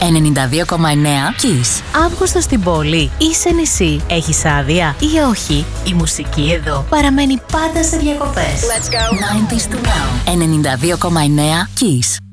92,9 Kiss. Αύγουστο στην πόλη. Είσαι νησί. Έχεις άδεια ή όχι? Η μουσική εδώ παραμένει πάντα σε διακοπές. Let's go. 90s to now. 92,9 Kiss.